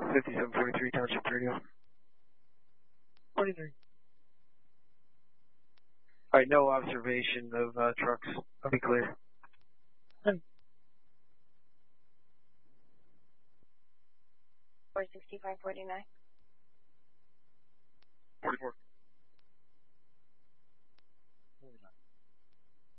5743 Township Radio. 43. Alright, no observation of trucks. I'll be clear. 46549. 44.